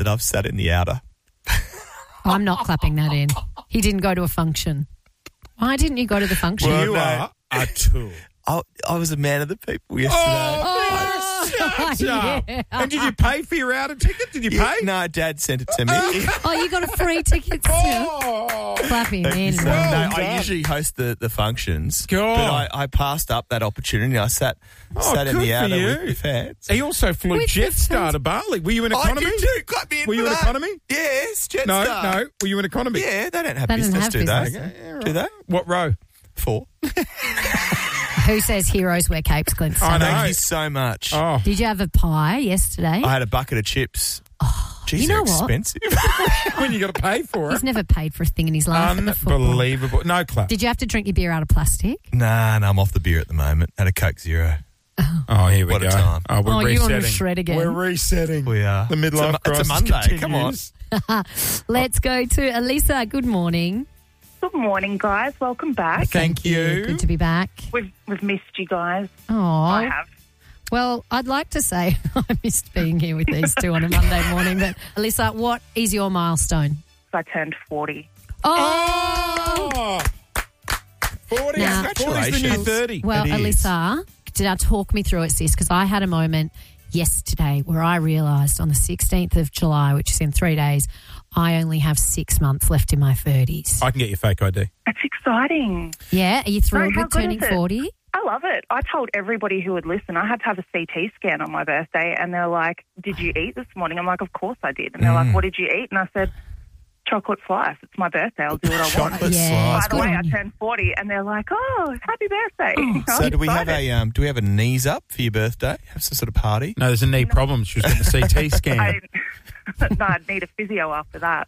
that I've sat in the outer. I'm not clapping that in. He didn't go to a function. Why didn't you go to the function? Well, you are a tool. I was a man of the people yesterday. Yeah. And did you pay for your outer ticket? Did you pay? No, Dad sent it to me. Oh, you got a free ticket still? Clap him in. No, Well I done. usually host the functions, God. but I passed up that opportunity. I sat in good the for outer you. with the fans. He also flew With the Jetstar to Bali. Were you in economy? I did too. Clap me in Were for you in that. economy? Yes, Jetstar. No. Were you in economy? Yeah, they don't have They don't business, have do business. they? Okay, yeah, right. Do they? What row? 4. Who says heroes wear capes, Clint? I know. Thank you so much. Oh. Did you have a pie yesterday? I had a bucket of chips. Jeez, you know they're what? expensive. When you got to pay for He's it. never paid for a thing in his life at the football. Unbelievable. No clap. Did you have to drink your beer out of plastic? Nah, I'm off the beer at the moment. Had a Coke Zero. Oh, here we What go. a time. Oh, we're Oh, resetting. you're on the shred again. We're resetting. We are. The midlife It's a crisis Monday. Come on. continues. Let's go to Elisa. Good morning. Good morning, guys. Welcome back. Thank you. Good to be back. We've missed you guys. Oh, I have. well, I'd like to say I missed being here with these two on a Monday morning. But Elisa, what is your milestone? I turned 40. Oh! 40. Now- 40's the new 30. Well, It is. Elisa, now talk me through it, sis, because I had a moment yesterday where I realised on the 16th of July, which is in 3 days, I only have 6 months left in my 30s. I can get your fake ID. It's exciting. Yeah? Are you thrilled How with good turning is it? 40? I love it. I told everybody who would listen, I had to have a CT scan on my birthday, and they're like, did you eat this morning? I'm like, of course I did. And they're like, what did you eat? And I said, chocolate slice. It's my birthday. I'll do what I want. Chocolate Yeah. slice. By the good way, on I you. turned 40, and they're like, oh, happy birthday. I So was do we have excited. a knees up for your birthday? Have some sort of party? No, there's a knee problem. She was getting the CT scan. No, I'd need a physio after that.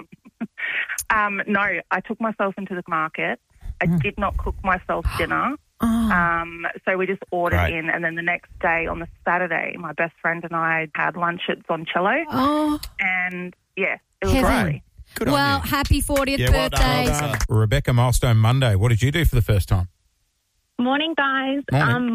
No, I took myself into the market. I did not cook myself dinner. So we just ordered Right. in, and then the next day on the Saturday, my best friend and I had lunch at Zoncello, Oh, and yeah, it was Heaven. lovely. Good well, on you. happy 40th Yeah, well done, birthday. well done. Rebecca, Milestone Monday. What did you do for the first time? Morning, guys. Morning.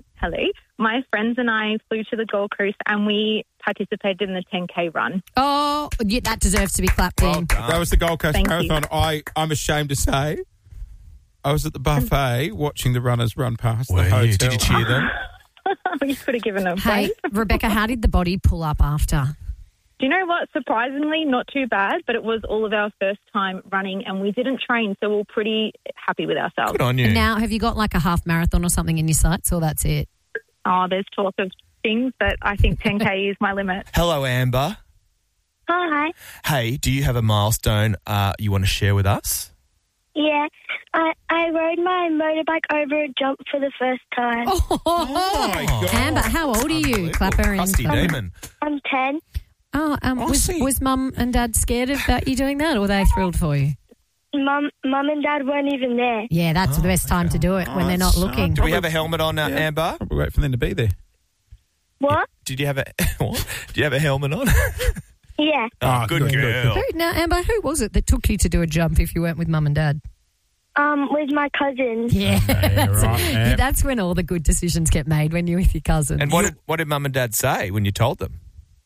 My friends and I flew to the Gold Coast and we participated in the 10K run. Oh, yeah, that deserves to be clapped Well in. done. That was the Gold Coast Thank you. Marathon. I'm ashamed to say I was at the buffet watching the runners run past Were the hotel. you? Did you cheer them? We could have given them Hey, break. Rebecca, how did the body pull up after? Do you know what? Surprisingly, not too bad, but it was all of our first time running and we didn't train, so we're pretty happy with ourselves. Good on you. Now, have you got like a half marathon or something in your sights, or that's it? Oh, there's talk of things, but I think 10K is my limit. Hello, Amber. Hi. Hey, do you have a milestone you want to share with us? Yeah, I rode my motorbike over a jump for the first time. Oh, my God. Amber, how old are you? Clap her in. Crusty demon. I'm 10. Oh, Aussie. was Mum and Dad scared about you doing that, or were they thrilled for you? Mum and Dad weren't even there. Yeah, that's the best time to do it when they're not so- looking. Do we have a helmet on, Amber? Probably wait for them to be there. What? Did you have a what? Do you have a helmet on? Yeah. Oh, good good, girl. Now, Amber, who was it that took you to do a jump if you went with Mum and Dad? With my cousins. Yeah, that's, right, yeah. that's when all the good decisions get made, when you're with your cousins. And what did Mum and Dad say when you told them?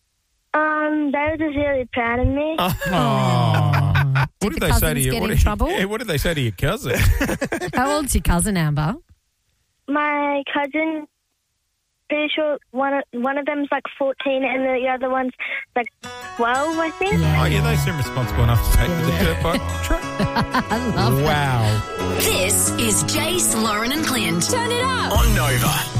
They were just really proud of me. Oh. Did What did the they say to cousins you? get What in did- trouble? Yeah, what did they say to your cousin? How old's your cousin, Amber? My cousin, pretty sure one of them's like 14 and the other one's like 12, I think. Oh, yeah, they seem responsible enough to take to the dirt bike track. I love that. Wow. This is Jace, Lauren and Clint. Turn it up. On Nova.